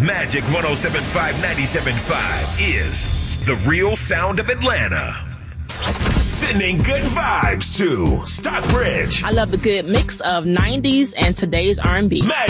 Magic 107.5, 97.5 is the real sound of Atlanta. Sending good vibes to Stockbridge. I love the good mix of 90s and today's R&B.